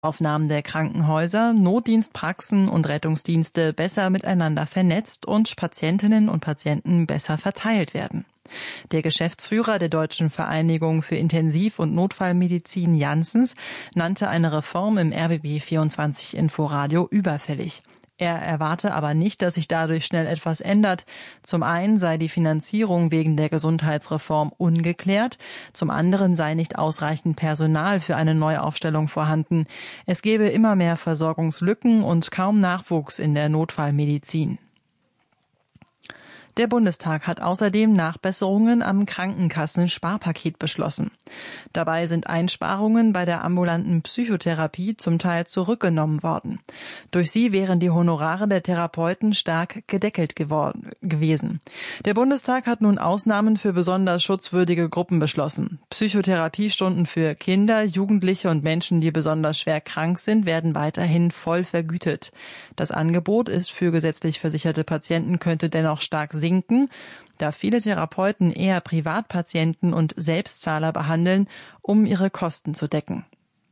Aufnahmen der Krankenhäuser, Notdienstpraxen und Rettungsdienste besser miteinander vernetzt und Patientinnen und Patienten besser verteilt werden. Der Geschäftsführer der Deutschen Vereinigung für Intensiv- und Notfallmedizin Janssens nannte eine Reform im RBB24 Inforadio überfällig. Er erwarte aber nicht, dass sich dadurch schnell etwas ändert. Zum einen sei die Finanzierung wegen der Gesundheitsreform ungeklärt, zum anderen sei nicht ausreichend Personal für eine Neuaufstellung vorhanden. Es gebe immer mehr Versorgungslücken und kaum Nachwuchs in der Notfallmedizin. Der Bundestag hat außerdem Nachbesserungen am Krankenkassen-Sparpaket beschlossen. Dabei sind Einsparungen bei der ambulanten Psychotherapie zum Teil zurückgenommen worden. Durch sie wären die Honorare der Therapeuten stark gedeckelt gewesen. Der Bundestag hat nun Ausnahmen für besonders schutzwürdige Gruppen beschlossen. Psychotherapiestunden für Kinder, Jugendliche und Menschen, die besonders schwer krank sind, werden weiterhin voll vergütet. Das Angebot ist für gesetzlich versicherte Patienten könnte dennoch stark sinken, da viele Therapeuten eher Privatpatienten und Selbstzahler behandeln, um ihre Kosten zu decken.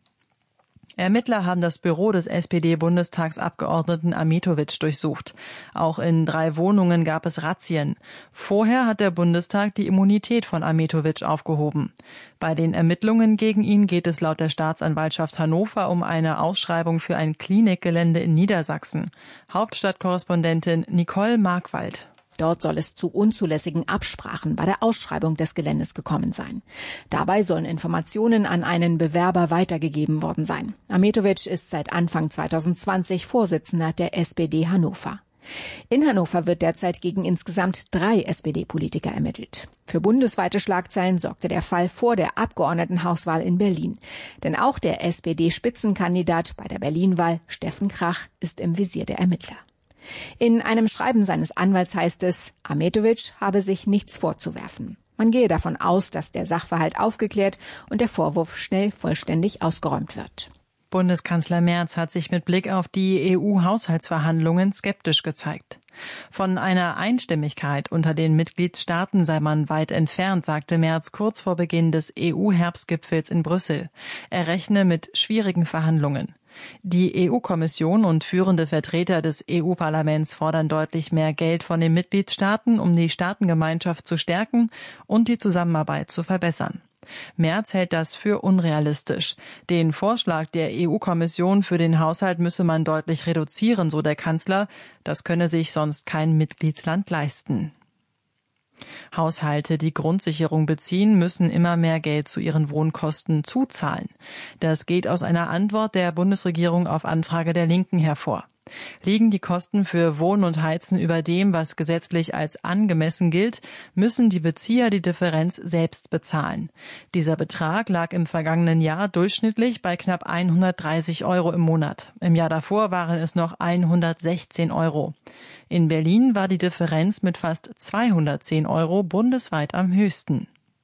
Ermittler haben das Büro des SPD-Bundestagsabgeordneten Ametović durchsucht. Auch in 3 Wohnungen gab es Razzien. Vorher hat der Bundestag die Immunität von Ametović aufgehoben. Bei den Ermittlungen gegen ihn geht es laut der Staatsanwaltschaft Hannover um eine Ausschreibung für ein Klinikgelände in Niedersachsen. Hauptstadtkorrespondentin Nicole Markwald. Dort soll es zu unzulässigen Absprachen bei der Ausschreibung des Geländes gekommen sein. Dabei sollen Informationen an einen Bewerber weitergegeben worden sein. Ametović ist seit Anfang 2020 Vorsitzender der SPD Hannover. In Hannover wird derzeit gegen insgesamt 3 SPD-Politiker ermittelt. Für bundesweite Schlagzeilen sorgte der Fall vor der Abgeordnetenhauswahl in Berlin. Denn auch der SPD-Spitzenkandidat bei der Berlin-Wahl, Steffen Krach, ist im Visier der Ermittler. In einem Schreiben seines Anwalts heißt es, Ametović habe sich nichts vorzuwerfen. Man gehe davon aus, dass der Sachverhalt aufgeklärt und der Vorwurf schnell vollständig ausgeräumt wird. Bundeskanzler Merz hat sich mit Blick auf die EU-Haushaltsverhandlungen skeptisch gezeigt. Von einer Einstimmigkeit unter den Mitgliedstaaten sei man weit entfernt, sagte Merz kurz vor Beginn des EU-Herbstgipfels in Brüssel. Er rechne mit schwierigen Verhandlungen. Die EU-Kommission und führende Vertreter des EU-Parlaments fordern deutlich mehr Geld von den Mitgliedstaaten, um die Staatengemeinschaft zu stärken und die Zusammenarbeit zu verbessern. Merz hält das für unrealistisch. Den Vorschlag der EU-Kommission für den Haushalt müsse man deutlich reduzieren, so der Kanzler. Das könne sich sonst kein Mitgliedsland leisten. Haushalte, die Grundsicherung beziehen, müssen immer mehr Geld zu ihren Wohnkosten zuzahlen. Das geht aus einer Antwort der Bundesregierung auf Anfrage der Linken hervor. Liegen die Kosten für Wohnen und Heizen über dem, was gesetzlich als angemessen gilt, müssen die Bezieher die Differenz selbst bezahlen. Dieser Betrag lag im vergangenen Jahr durchschnittlich bei knapp 130 € im Monat. Im Jahr davor waren es noch 116 €. In Berlin war die Differenz mit fast 210 € bundesweit am höchsten.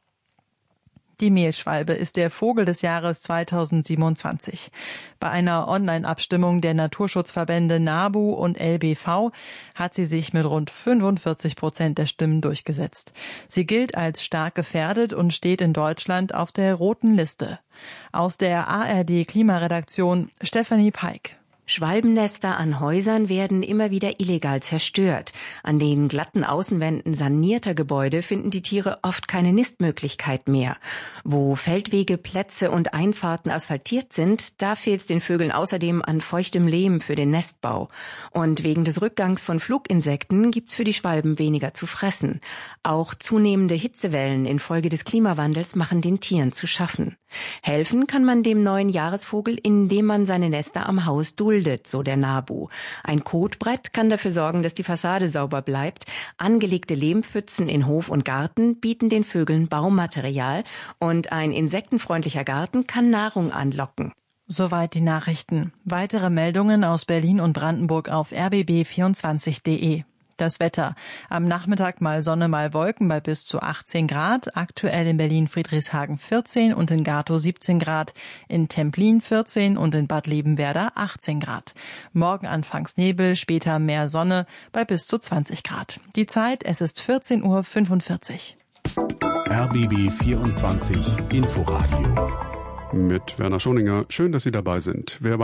Die Mehlschwalbe ist der Vogel des Jahres 2027. Bei einer Online-Abstimmung der Naturschutzverbände NABU und LBV hat sie sich mit rund 45% der Stimmen durchgesetzt. Sie gilt als stark gefährdet und steht in Deutschland auf der roten Liste. Aus der ARD-Klimaredaktion Stephanie Peik. Schwalbennester an Häusern werden immer wieder illegal zerstört. An den glatten Außenwänden sanierter Gebäude finden die Tiere oft keine Nistmöglichkeit mehr. Wo Feldwege, Plätze und Einfahrten asphaltiert sind, da fehlt es den Vögeln außerdem an feuchtem Lehm für den Nestbau. Und wegen des Rückgangs von Fluginsekten gibt's für die Schwalben weniger zu fressen. Auch zunehmende Hitzewellen infolge des Klimawandels machen den Tieren zu schaffen. Helfen kann man dem neuen Jahresvogel, indem man seine Nester am Haus duldet, so der NABU. Ein Kotbrett kann dafür sorgen, dass die Fassade sauber bleibt. Angelegte Lehmpfützen in Hof und Garten bieten den Vögeln Baumaterial und ein insektenfreundlicher Garten kann Nahrung anlocken. Soweit die Nachrichten. Weitere Meldungen aus Berlin und Brandenburg auf rbb24.de. Das Wetter. Am Nachmittag mal Sonne, mal Wolken bei bis zu 18 Grad. Aktuell in Berlin-Friedrichshagen 14 und in Gatow 17 Grad. In Templin 14 und in Bad Liebenwerda 18 Grad. Morgen anfangs Nebel, später mehr Sonne bei bis zu 20 Grad. Die Zeit, es ist 14:45 Uhr. RBB 24 Inforadio mit Werner Schoninger. Schön, dass Sie dabei sind. Wer